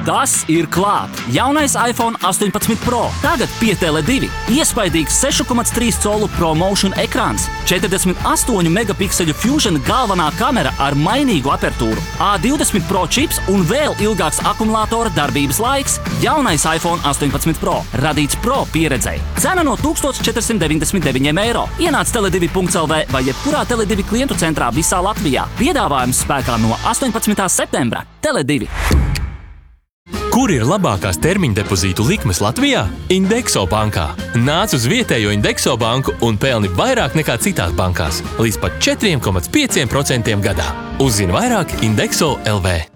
Tas ir klāt! Jaunais iPhone 18 Pro. Tagad pie Tele2. Iespaidīgs 6,3 colu ProMotion ekrāns, 48 megapikseļu Fusion galvenā kamera ar mainīgu apertūru, A20 Pro čips un vēl ilgāks akumulātora darbības laiks. Jaunais iPhone 18 Pro. Radīts Pro pieredzei. Cena no 1499 eiro. Ienāc tele2.lv vai jebkurā Tele2 klientu centrā visā Latvijā. Piedāvājums spēkā no 18. septembra. Tele2. Kur ir labākās termiņa depozītu likmes Latvijā? Indexo bankā. Nāc uz vietējo Indexo banku un pelni vairāk nekā citās bankās. Līdz pat 4,5% gadā. Uzzini vairāk Indexo LV.